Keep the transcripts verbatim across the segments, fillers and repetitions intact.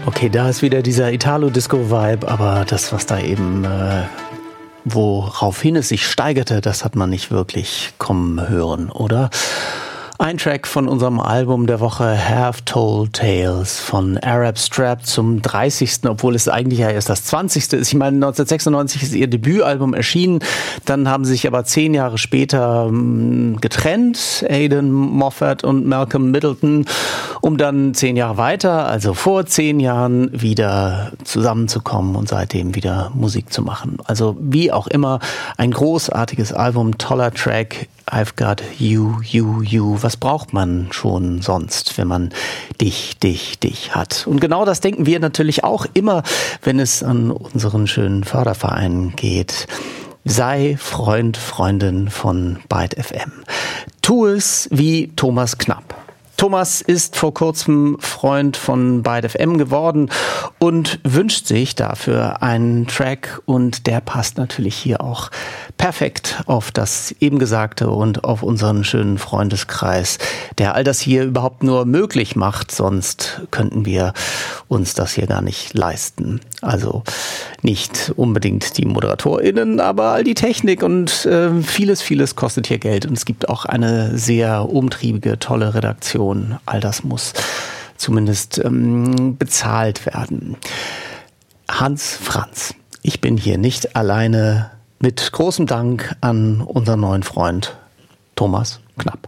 Okay, da ist wieder dieser Italo-Disco-Vibe, aber das, was da eben, äh, woraufhin es sich steigerte, das hat man nicht wirklich kommen hören, oder? Ein Track von unserem Album der Woche, Half Told Tales von Arab Strap zum dreißigsten obwohl es eigentlich ja erst das zwanzigste ist. Ich meine, neunzehnhundertsechsundneunzig ist ihr Debütalbum erschienen, dann haben sie sich aber zehn Jahre später mh, getrennt, Aidan Moffat und Malcolm Middleton, um dann zehn Jahre weiter, also vor zehn Jahren, wieder zusammenzukommen und seitdem wieder Musik zu machen. Also wie auch immer, ein großartiges Album, toller Track, I've got you, you, you. Was braucht man schon sonst, wenn man dich, dich, dich hat? Und genau das denken wir natürlich auch immer, wenn es an unseren schönen Förderverein geht. Sei Freund, Freundin von Byte F M. Tu es wie Thomas Knapp. Thomas ist vor kurzem Freund von Byte F M geworden und wünscht sich dafür einen Track, und der passt natürlich hier auch perfekt auf das eben Gesagte und auf unseren schönen Freundeskreis, der all das hier überhaupt nur möglich macht, sonst könnten wir uns das hier gar nicht leisten. Also nicht unbedingt die ModeratorInnen, aber all die Technik und äh, vieles, vieles kostet hier Geld, und es gibt auch eine sehr umtriebige, tolle Redaktion. All das muss zumindest ähm, bezahlt werden. Hans Franz, ich bin hier nicht alleine, mit großem Dank an unseren neuen Freund Thomas Knapp.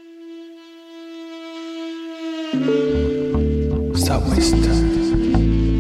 Stop wasting time.